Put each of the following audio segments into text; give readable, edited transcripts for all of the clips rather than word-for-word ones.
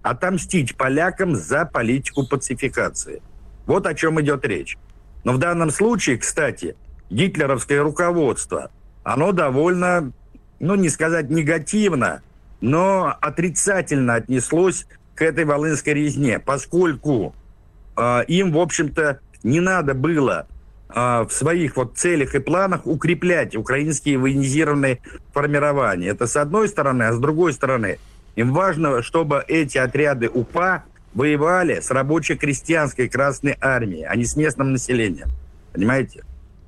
отомстить полякам за политику пацификации. Вот о чем идет речь. Но в данном случае, кстати, гитлеровское руководство, оно довольно, не сказать негативно, но отрицательно отнеслось к этой Волынской резне, поскольку им, в общем-то, не надо было в своих целях и планах укреплять украинские военизированные формирования. Это с одной стороны, а с другой стороны, им важно, чтобы эти отряды УПА воевали с рабоче-крестьянской Красной Армией, а не с местным населением. Понимаете?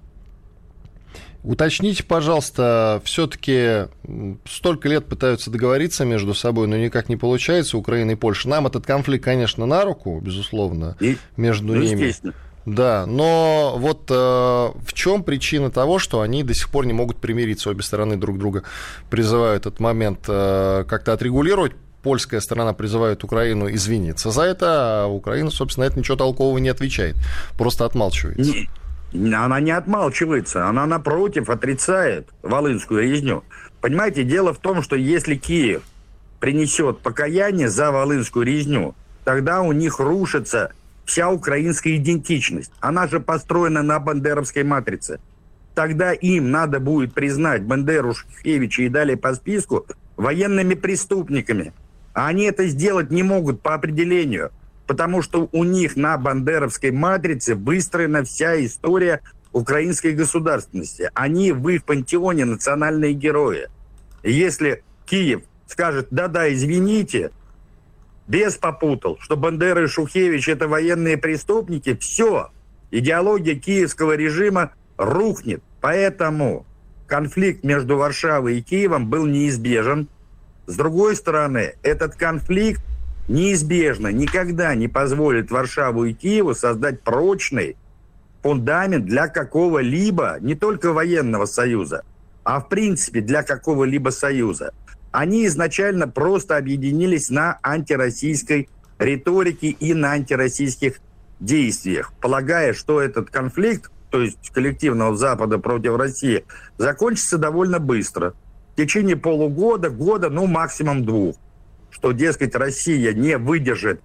Уточните, пожалуйста, все-таки столько лет пытаются договориться между собой, но никак не получается, Украина и Польша. Нам этот конфликт, конечно, на руку, безусловно, между ними. Да, но вот в чем причина того, что они до сих пор не могут примириться, обе стороны друг друга призывают этот момент как-то отрегулировать. Польская сторона призывает Украину извиниться за это, а Украина, собственно, это ничего толкового не отвечает, просто отмалчивается. Она не отмалчивается, она, напротив, отрицает Волынскую резню. Понимаете, дело в том, что если Киев принесет покаяние за Волынскую резню, тогда у них рушится вся украинская идентичность. Она же построена на бандеровской матрице. Тогда им надо будет признать Бандеру, Шухевича и далее по списку военными преступниками. А они это сделать не могут по определению, потому что у них на бандеровской матрице выстроена вся история украинской государственности. Они в их пантеоне национальные герои. И если Киев скажет: да-да, извините, без попутал, что Бандера и Шухевич — это военные преступники, все, идеология киевского режима рухнет. Поэтому конфликт между Варшавой и Киевом был неизбежен. С другой стороны, этот конфликт неизбежно никогда не позволит Варшаву и Киеву создать прочный фундамент для какого-либо, не только военного союза, а в принципе для какого-либо союза. Они изначально просто объединились на антироссийской риторике и на антироссийских действиях, полагая, что этот конфликт, то есть коллективного Запада против России, закончится довольно быстро. В течение полугода, года, максимум 2. Что, дескать, Россия не выдержит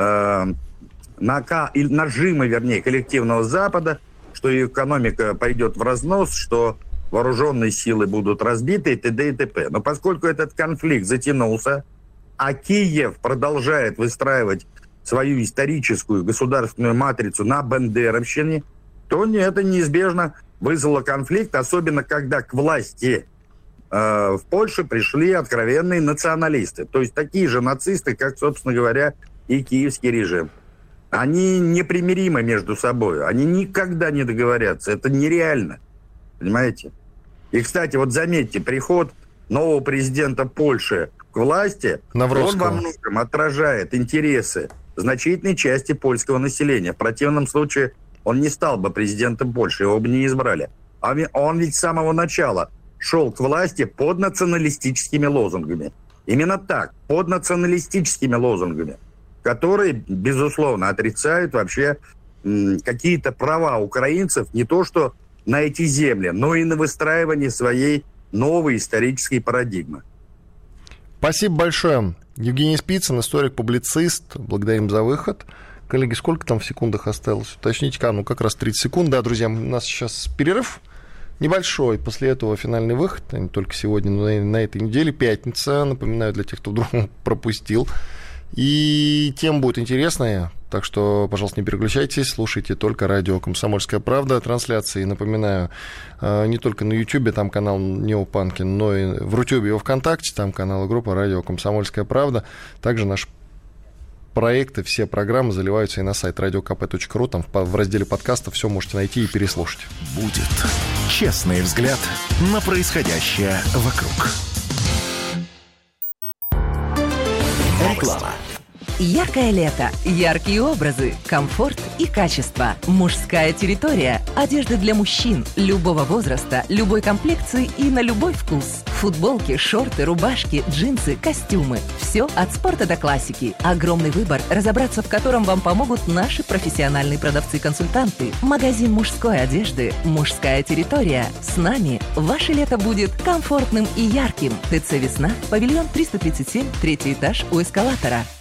нажима, коллективного Запада, что ее экономика пойдет в разнос, что вооруженные силы будут разбиты и т.д. и т.п. Но поскольку этот конфликт затянулся, а Киев продолжает выстраивать свою историческую государственную матрицу на бандеровщине, то это неизбежно вызвало конфликт, особенно когда к власти в Польше пришли откровенные националисты. То есть такие же нацисты, как, собственно говоря, и киевский режим. Они непримиримы между собой. Они никогда не договорятся. Это нереально. Понимаете? И, кстати, заметьте, приход нового президента Польши к власти, он во многом отражает интересы значительной части польского населения. В противном случае он не стал бы президентом Польши, его бы не избрали. А он ведь с самого начала шел к власти под националистическими лозунгами. Именно так, под националистическими лозунгами, которые, безусловно, отрицают вообще какие-то права украинцев не то что на эти земли, но и на выстраивание своей новой исторической парадигмы. Спасибо большое. Евгений Спицын, историк-публицист. Благодарим за выход. Коллеги, сколько там в секундах осталось? Уточните-ка, как раз 30 секунд. Да, друзья, у нас сейчас перерыв небольшой. После этого финальный выход. Не только сегодня, но и на этой неделе. Пятница. Напоминаю для тех, кто вдруг пропустил. И тема будет интересная. Так что, пожалуйста, не переключайтесь. Слушайте только радио «Комсомольская правда». Трансляции, напоминаю, не только на Ютьюбе, там канал Неопанкин, но и в Рутюбе и во Вконтакте. Там канал и группа «Радио «Комсомольская правда». Также наши проекты, все программы заливаются и на сайт radiokp.ru. Там в разделе подкастов все можете найти и переслушать. Будет честный взгляд на происходящее вокруг. Реклама. Яркое лето, яркие образы, комфорт и качество. Мужская территория. Одежда для мужчин любого возраста, любой комплекции и на любой вкус. Футболки, шорты, рубашки, джинсы, костюмы. Все от спорта до классики. Огромный выбор, разобраться в котором вам помогут наши профессиональные продавцы-консультанты. Магазин мужской одежды «Мужская территория». С нами ваше лето будет комфортным и ярким. ТЦ «Весна», павильон 337, 3-й этаж у эскалатора.